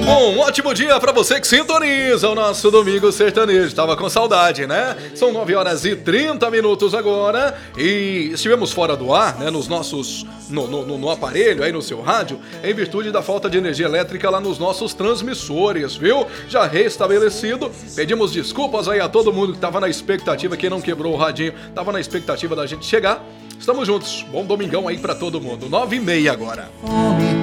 Um ótimo dia pra você que sintoniza o nosso Domingo Sertanejo. Tava com saudade, né? São 9h30 agora e estivemos fora do ar, né? Nos nossos... No aparelho, aí no seu rádio, em virtude da falta de energia elétrica lá nos nossos transmissores, viu? Já restabelecido. Pedimos desculpas aí a todo mundo que tava na expectativa, que não quebrou o radinho, tava na expectativa da gente chegar. Estamos juntos. Bom domingão aí pra todo mundo. 9h30 agora.